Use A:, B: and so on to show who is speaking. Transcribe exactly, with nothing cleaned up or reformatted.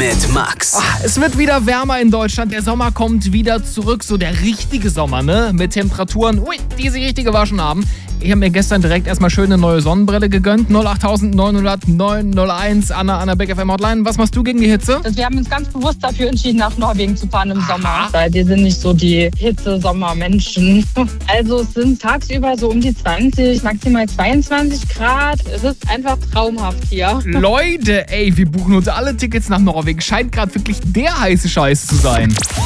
A: mit Max.
B: Ach, es wird wieder wärmer in Deutschland. Der Sommer kommt wieder zurück. So der richtige Sommer, ne? Mit Temperaturen, ui, die sich richtig gewaschen haben. Ich habe mir gestern direkt erstmal schön eine neue Sonnenbrille gegönnt. null acht neun null null neun null eins Anna an der Big F M Hotline. Was machst du gegen die Hitze?
C: Also wir haben uns ganz bewusst dafür entschieden, nach Norwegen zu fahren im Sommer. Weil wir sind nicht so die Hitze-Sommermenschen. Also es sind tagsüber so um die zwanzig, maximal zweiundzwanzig Grad. Es ist einfach traumhaft hier.
B: Leute, ey, wir buchen uns alle Tickets nach Norwegen. Scheint gerade wirklich der heiße Scheiß zu sein.